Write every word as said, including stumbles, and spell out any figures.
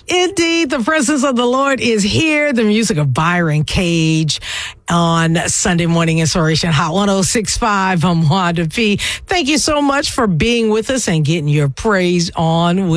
Indeed, the presence of the Lord is here. The music of Byron Cage on Sunday Morning Inspiration Hot one oh six point five. I'm Wanda P. Thank you so much for being with us and getting your praise on with